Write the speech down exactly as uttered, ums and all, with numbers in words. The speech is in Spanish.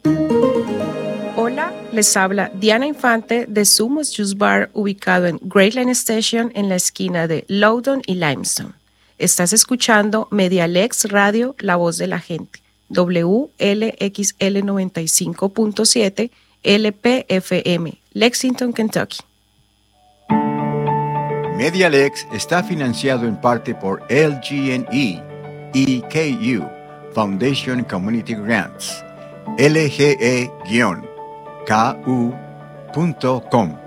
Hola, les habla Diana Infante de Sumos Juice Bar, ubicado en Great Line Station en la esquina de Loudoun y Limestone. Estás escuchando Medialex Radio, La Voz de la Gente, W L X L noventa y cinco punto siete L P F M, Lexington, Kentucky. Medialex está financiado en parte por L G N E y K U, Foundation Community Grants, L G E K U punto com.